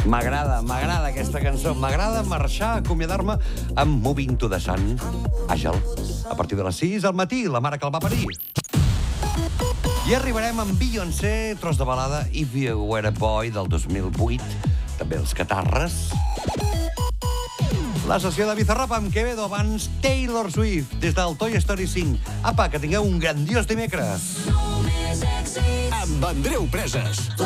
M'agrada aquesta cançó. M'agrada marxar, acomiadar-me amb Moving to the Sun. Àgel. A partir de les 6 al matí, la mare que el va parir. I arribarem amb Beyoncé, tros de balada, If You Were a Boy, del 2008. També els Catarres. La sessió de Bizarrap amb Quevedo, abans Taylor Swift, des del Toy Story 5. Apa, que tingueu un grandiós dimecres. Amb Andreu Preses.